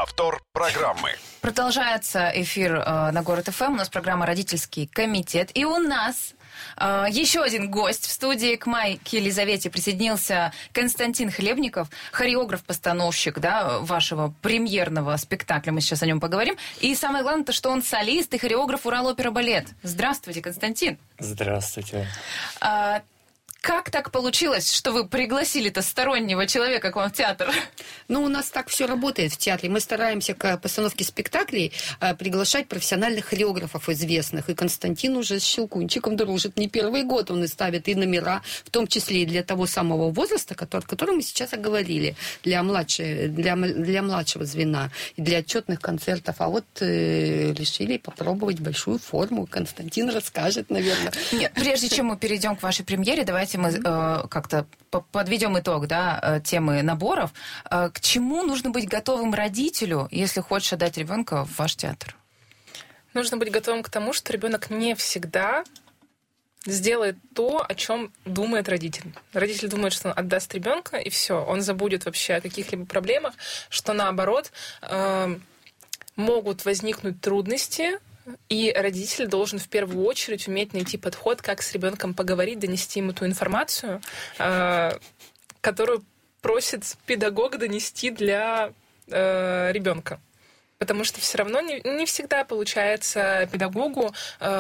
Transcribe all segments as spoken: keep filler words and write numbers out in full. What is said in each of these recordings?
Повтор программы. Продолжается эфир э, на Город ФМ. У нас программа «Родительский комитет». И у нас э, еще один гость в студии. К Майе, к Елизавете присоединился Константин Хлебников, хореограф-постановщик, да, вашего премьерного спектакля. Мы сейчас о нем поговорим. И самое главное, то, что он солист и хореограф Урал-опера-балет. Здравствуйте, Константин. Здравствуйте. А, Как так получилось, что вы пригласили-то стороннего человека к вам в театр? Ну, у нас так все работает в театре. Мы стараемся к постановке спектаклей а, приглашать профессиональных хореографов известных. И Константин уже с Щелкунчиком дружит не первый год. Он и ставит и номера, в том числе и для того самого возраста, который, о котором мы сейчас оговорили, для, младшей, для, для младшего звена и для отчетных концертов. А вот э, решили попробовать большую форму. Константин расскажет, наверное. Нет, прежде чем мы перейдем к вашей премьере, давайте мы э, как-то подведем итог, да, темы наборов. Э, к чему нужно быть готовым родителю, если хочешь отдать ребенка в ваш театр? Нужно быть готовым к тому, что ребенок не всегда сделает то, о чем думает родитель. Родитель думает, что он отдаст ребенка, и все, он забудет вообще о каких-либо проблемах, что наоборот э, могут возникнуть трудности. И родитель должен в первую очередь уметь найти подход, как с ребенком поговорить, донести ему ту информацию, которую просит педагог донести для ребенка. Потому что все равно не, не всегда получается педагогу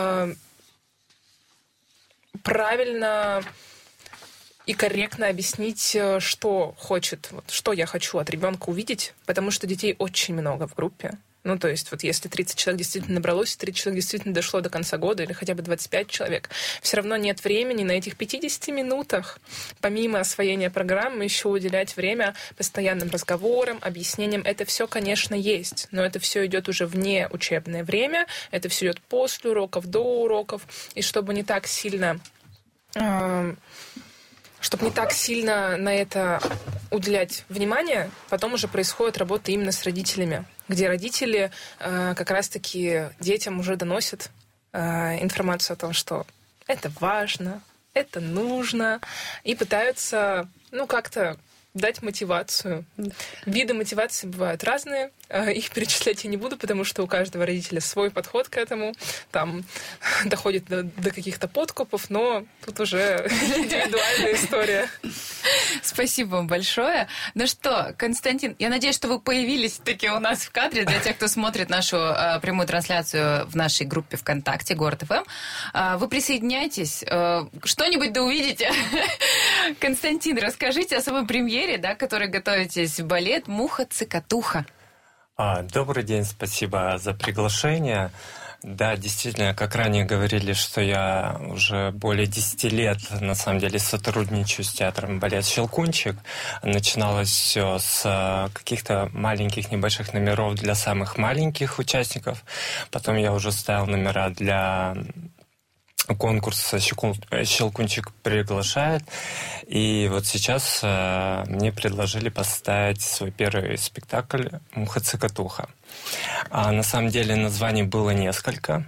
правильно и корректно объяснить, что хочет, вот, что я хочу от ребенка увидеть, потому что детей очень много в группе. Ну, то есть, вот если тридцать человек действительно набралось, тридцать человек действительно дошло до конца года, или хотя бы двадцать пять человек, все равно нет времени на этих пятидесяти минутах, помимо освоения программы, еще уделять время постоянным разговорам, объяснениям. Это все, конечно, есть, но это все идет уже вне учебное время, это все идет после уроков, до уроков, и чтобы не так сильно... Э- Чтобы не так сильно на это уделять внимание, потом уже происходит работа именно с родителями, где родители э, как раз-таки детям уже доносят э, информацию о том, что это важно, это нужно, и пытаются, ну, как-то дать мотивацию. Виды мотивации бывают разные. Их перечислять я не буду, потому что у каждого родителя свой подход к этому. Там доходит до, до каких-то подкупов, но тут уже индивидуальная история. Спасибо вам большое. Ну что, Константин, я надеюсь, что вы появились таки у нас в кадре для тех, кто смотрит нашу э, прямую трансляцию в нашей группе ВКонтакте Город ФМ. Э, вы присоединяйтесь, э, что-нибудь да увидите. Константин, расскажите о своей премьере, да, которой готовитесь, балет «Муха-цикатуха». А, добрый день, спасибо за приглашение. Да, действительно, как ранее говорили, что я уже более десяти лет, на самом деле, сотрудничаю с театром «Балет Щелкунчик». Начиналось все с каких-то маленьких, небольших номеров для самых маленьких участников. Потом я уже ставил номера для... конкурс «Щелкунчик приглашает». И вот сейчас э, мне предложили поставить свой первый спектакль «Муха-цикатуха». А на самом деле названий было несколько.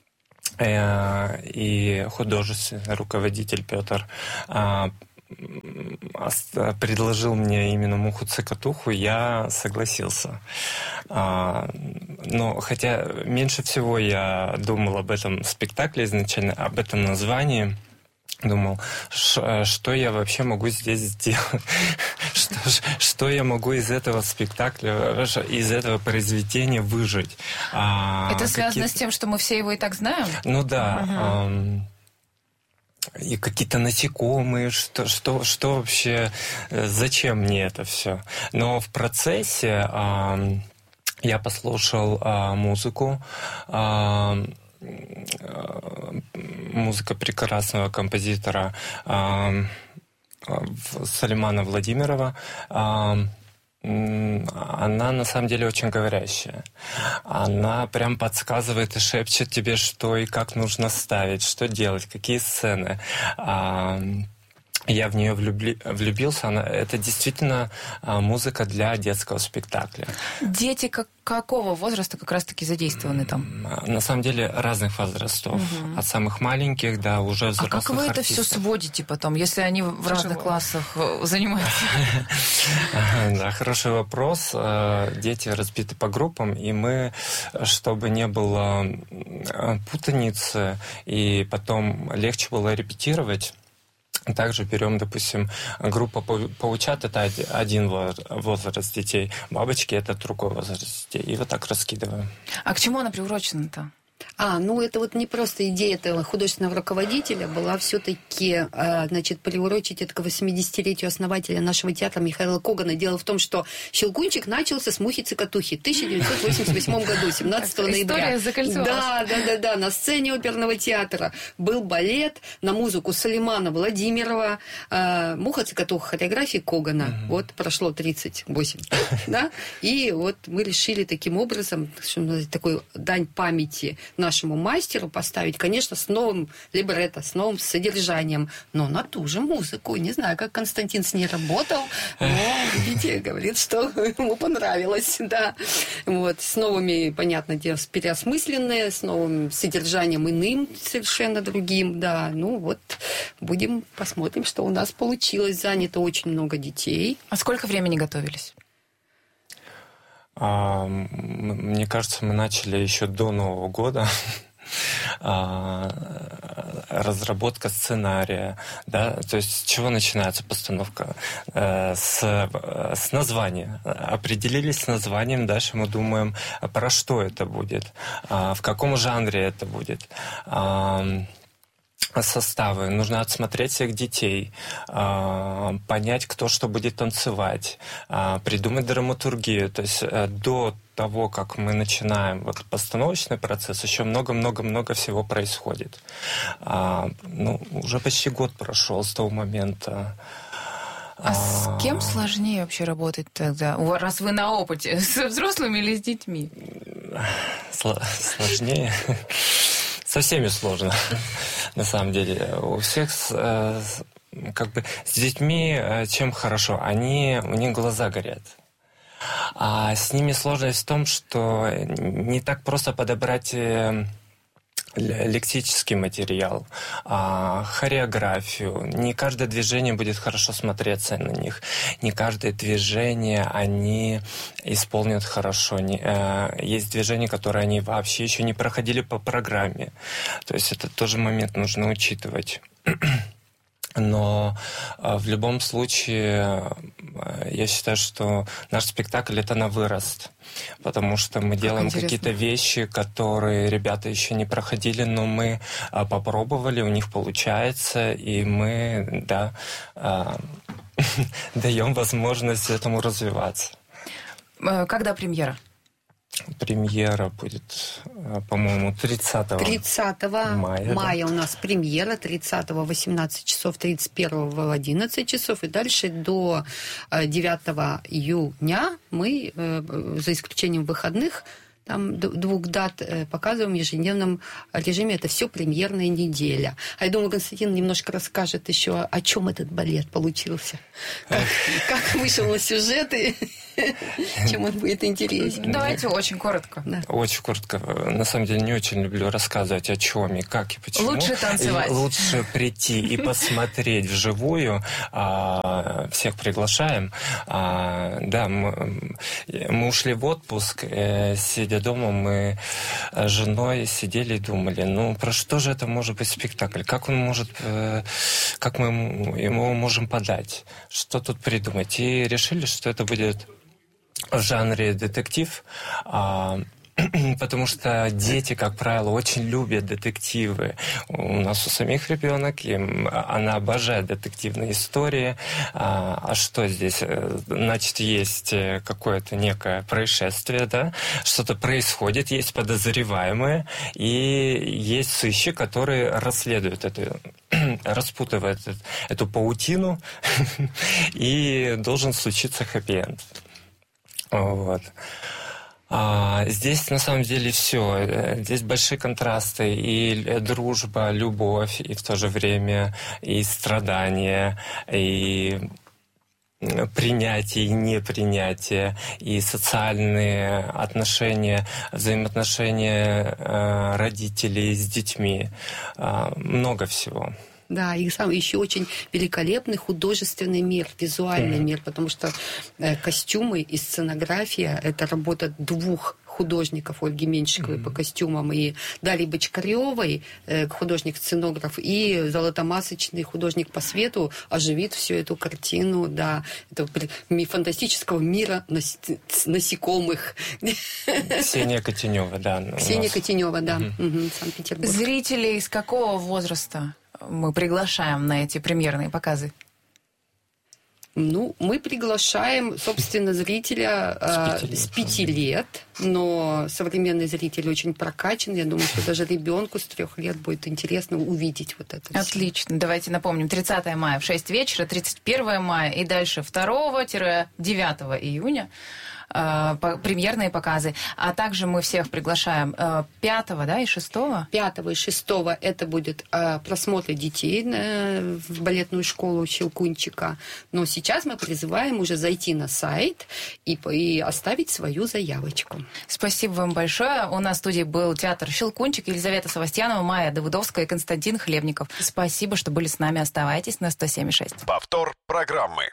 Э, и художественный руководитель Петр э, предложил мне именно «Муху-цикатуху», я согласился. А, но хотя меньше всего я думал об этом спектакле изначально, об этом названии. Думал, что я вообще могу здесь сделать? что, что я могу из этого спектакля, из этого произведения выжить? А, Это связано какие... с тем, что мы все его и так знаем? Ну да. Угу. А, и какие-то насекомые, что, что, что вообще, зачем мне это все? Но в процессе а, я послушал а, музыку, а, музыка прекрасного композитора а, Салимана Владимирова. А, она на самом деле очень говорящая. Она прям подсказывает и шепчет тебе, что и как нужно ставить, что делать, какие сцены. я в нее влюбли, влюбился. Она, это действительно а, музыка для детского спектакля. Дети как, какого возраста как раз-таки задействованы там? На самом деле разных возрастов. Угу. От самых маленьких до уже взрослых артистов. А как вы это артистов. все сводите потом, если они в Тяжело. разных классах занимаются? Да, хороший вопрос. Дети разбиты по группам, и мы, чтобы не было путаницы, и потом легче было репетировать, также берем, допустим, группа паучат, это один возраст детей, бабочки — это другой возраст детей. И вот так раскидываем. А к чему она приурочена-то? А, ну это вот не просто идея этого художественного руководителя была все-таки, значит, приурочить это к восьмидесятилетию основателя нашего театра Михаила Когана. Дело в том, что «Щелкунчик» начался с «Мухи-цокотухи» в тысяча девятьсот восемьдесят восьмом году, семнадцатого ноября. История закольцовалась. Да, да, да, да. На сцене оперного театра был балет на музыку Сулеймана Владимирова, «Муха-цокотуха», хореографии Когана. Mm-hmm. Вот прошло тридцать восемь, да? И вот мы решили таким образом, что такой дань памяти нашему мастеру поставить, конечно, с новым либретто, с новым содержанием, но на ту же музыку. Не знаю, как Константин с ней работал, но, видите, говорит, что ему понравилось, да. Вот, с новыми, понятно, переосмысленные, с новым содержанием иным, совершенно другим, да. Ну вот, будем, посмотрим, что у нас получилось. Занято очень много детей. А сколько времени готовились? А, мне кажется, мы начали еще до Нового года. Разработка сценария, да, то есть с чего начинается постановка? С, с названия. Определились с названием, дальше мы думаем, про что это будет, в каком жанре это будет. Составы. Нужно отсмотреть всех детей, понять, кто что будет танцевать, придумать драматургию. То есть до того, как мы начинаем вот постановочный процесс, еще много-много-много всего происходит. Ну, уже почти год прошел с того момента. А, а с кем сложнее вообще работать тогда, раз вы на опыте? С взрослыми или с детьми? Сложнее? Со всеми сложно, на самом деле. У всех, как бы, с детьми чем хорошо? Они, у них глаза горят. А с ними сложность в том, что не так просто подобрать лексический материал, а, хореографию. Не каждое движение будет хорошо смотреться на них. Не каждое движение они исполнят хорошо. Не, а, есть движения, которые они вообще еще не проходили по программе. То есть это тоже момент нужно учитывать. Но а, в любом случае я считаю, что наш спектакль — это на вырост. Потому что мы как делаем интересно. Какие-то вещи, которые ребята еще не проходили, но мы а, попробовали, у них получается, и мы, да, а, даем возможность этому развиваться. Когда премьера? Премьера будет, по-моему, тридцатого мая. Мая да. У нас премьера, тридцатого в восемнадцать часов, тридцать первого в одиннадцать часов. И дальше до девятого июня мы, за исключением выходных, там двух дат показываем в ежедневном режиме. Это все премьерная неделя. А я думаю, Константин немножко расскажет еще, о чем этот балет получился. Как, как вышел на сюжеты, чем он будет интересен. Давайте очень коротко. Да. Очень коротко. На самом деле не очень люблю рассказывать о чем и как и почему. Лучше танцевать. Лучше прийти и посмотреть вживую. Всех приглашаем. Да, мы, мы ушли в отпуск, сидя дома, мы с женой сидели и думали, ну, про что же это может быть спектакль? Как он может, как мы его можем подать? Что тут придумать? И решили, что это будет в жанре детектив, потому что дети, как правило, очень любят детективы. У нас у самих ребенок, и она обожает детективные истории. А, а что здесь? Значит, есть какое-то некое происшествие, да? Что-то происходит, есть подозреваемые, и есть сыщик, который расследует это, распутывает эту паутину, и должен случиться хэппи-энд. Вот. А, здесь на самом деле все. Здесь большие контрасты. И дружба, любовь, и в то же время и страдания, и принятие и непринятие, и социальные отношения, взаимоотношения э, родителей с детьми. Э, много всего. Да, и сам еще очень великолепный художественный мир, визуальный mm-hmm. мир, потому что э, костюмы и сценография – это работа двух художников, Ольги Меньшиковой mm-hmm. по костюмам, и Дарьи Бочкаревой, э, художник-сценограф, и золотомасочный художник по свету оживит всю эту картину, да, этого фантастического мира нас, насекомых. Ксения Котенева, да. Ксения Котенева, да, mm-hmm. угу, Санкт-Петербург. Зрителей из какого возраста мы приглашаем на эти премьерные показы? Ну, мы приглашаем, собственно, зрителя э, с пяти лет, но современный зритель очень прокачан. Я думаю, что даже ребенку с трех лет будет интересно увидеть вот это. Отлично. Все. Давайте напомним. тридцатое мая в шесть вечера, тридцать первое мая и дальше второго-девятого июня э, по, премьерные показы. А также мы всех приглашаем э, пятого, да, и шестого? пятого и шестого это будет э, просмотр детей на, в балетную школу Щелкунчика. Но сейчас мы призываем уже зайти на сайт и, и оставить свою заявочку. Спасибо вам большое. У нас в студии был театр «Щелкунчик», Елизавета Савастьянова, Майя Давыдовская и Константин Хлебников. Спасибо, что были с нами. Оставайтесь на сто семь и шесть. Повтор программы.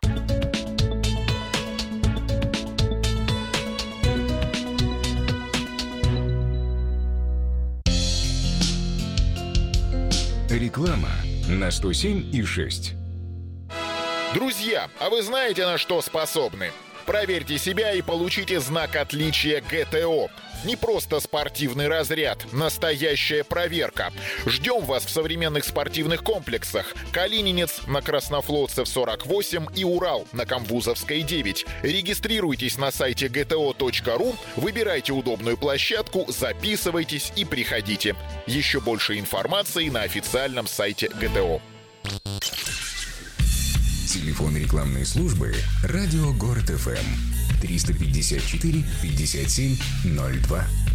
Реклама на сто семь и шесть. Друзья, а вы знаете, на что способны? Проверьте себя и получите знак отличия ГТО. Не просто спортивный разряд, настоящая проверка. Ждем вас в современных спортивных комплексах. Калининец на Краснофлотцев сорок восемь и Урал на Камбузовской девять. Регистрируйтесь на сайте джи ти о точка ру, выбирайте удобную площадку, записывайтесь и приходите. Еще больше информации на официальном сайте ГТО. Телефон рекламной службы «Радио Город эф эм» триста пятьдесят четыре пятьдесят семь ноль два.